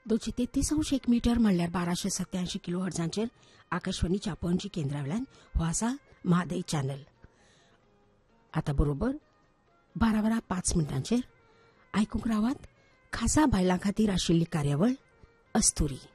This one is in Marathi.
233 मीटर म्हणल्यार 1287 किलो हर्जांचेर आकाशवाणीच्या पणजी केंद्रावेल्यान हो आसा म्हादय चॅनल. आतां बरोबर 12:05 आयकूंक रावात खासा बायलां खातीर आशिल्ली कार्यावळ अस्तुरी.